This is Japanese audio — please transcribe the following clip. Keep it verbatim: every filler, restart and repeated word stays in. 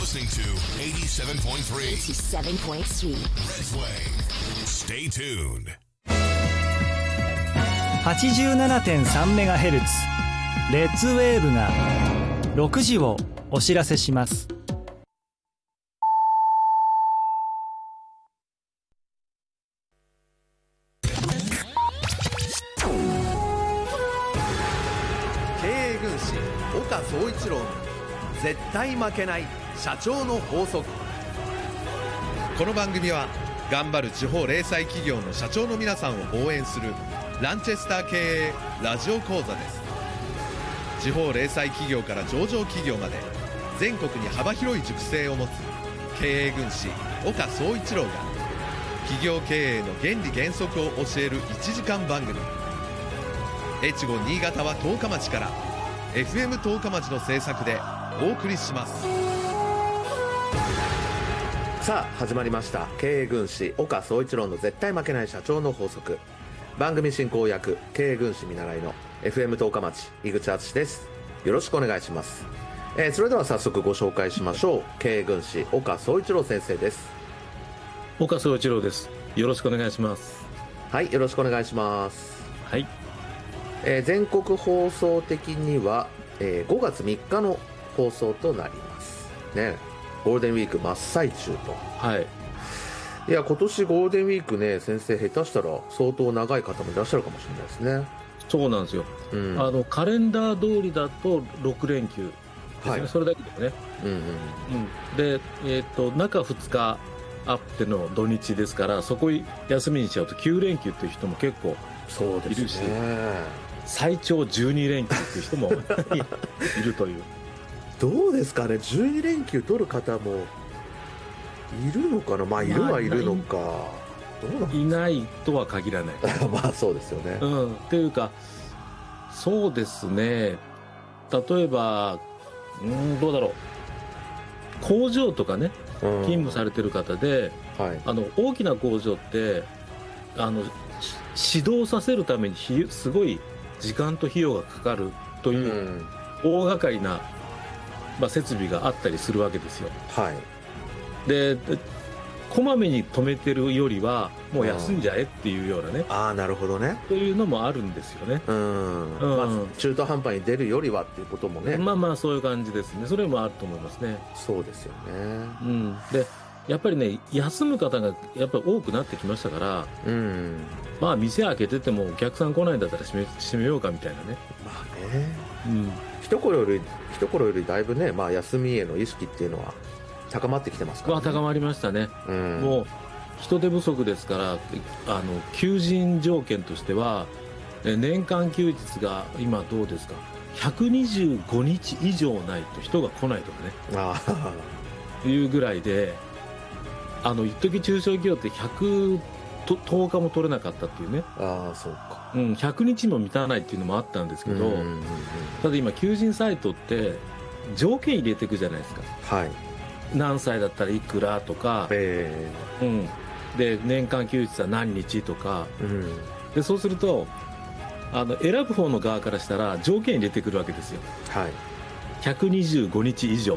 listening to eighty-seven point three eighty-seven point three Red's Way. Stay tuned. はちじゅうななてんさんメガヘルツ レッツウェーブがろくじをお知らせします。 経営軍師岡総一郎の絶対負けない社長の法則。この番組は頑張る地方零細企業の社長の皆さんを応援するランチェスター経営ラジオ講座です。地方零細企業から上場企業まで全国に幅広い塾生を持つ経営軍師岡総一郎が企業経営の原理原則を教えるいちじかん番組。越後新潟は十日町から エフエム 十日町の制作でお送りします。さあ始まりました、経営軍師岡総一郎の絶対負けない社長の法則。番組進行役経営軍師見習いの エフエム 十日町井口敦です。よろしくお願いします。えー、それでは早速ご紹介しましょう。経営軍師岡総一郎先生です。 岡総一郎です。よろしくお願いします。 はい、よろしくお願いします。 はい、 えー、全国放送的には、えー、ごがつみっかの放送となりますね。ゴールデンウィーク真っ最中と。 はい。 いや今年ゴールデンウィークね、先生下手したら相当長い方もいらっしゃるかもしれないですね。 そうなんですよ、うん、あのカレンダー通りだとろくれんきゅうですね、はい、それだけでもね、うんうんうん、で、えー、と中ふつかあっての土日ですから、そこ休みにしちゃうときゅうれんきゅうっていう人も結構いるし、 そうですね、 最長じゅうにれんきゅうっていう人もいるという。 どうですかね、じゅうにれんきゅう取る方もいるのかな。まあいるはいるのか、まあ、どうなんいないとは限らないまあそうですよね、 うん、っていうかそうですね、例えばうんどうだろう、工場とかね、うん、勤務されてる方で、はい、あの大きな工場ってあの指導させるためにすごい時間と費用がかかるという、うん、大掛かりな、まあ、設備があったりするわけですよ。はい。でこまめに止めてるよりはもう休んじゃえっていうようなね、うん、ああなるほどね、というのもあるんですよね。うん、うん、まあ、中途半端に出るよりはっていうこともね、まあまあそういう感じですね。それもあると思いますね。そうですよね、うん、でやっぱりね、休む方がやっぱり多くなってきましたから、うん、まあ店開けててもお客さん来ないんだったら閉め、閉めようかみたいなね。まあね、うん、一頃より一頃よりだいぶね、まあ、休みへの意識っていうのは高まってきてますからね。まあ、高まりましたね、うん、もう人手不足ですから、あの求人条件としては年間休日が今どうですか、ひゃくにじゅうごにち以上ないと人が来ないとかね、あいうぐらいで、あの一時中小企業ってひゃくとおかも取れなかったっていうね。ああそうか、うん、ひゃくにちも満たないっていうのもあったんですけど、うんうんうん、ただ今求人サイトって条件入れていくじゃないですか。はい。何歳だったらいくらとか、えーうん、で年間休日は何日とか、うん、でそうするとあの選ぶ方の側からしたら条件入れてくるわけですよ。はい。ひゃくにじゅうごにち以上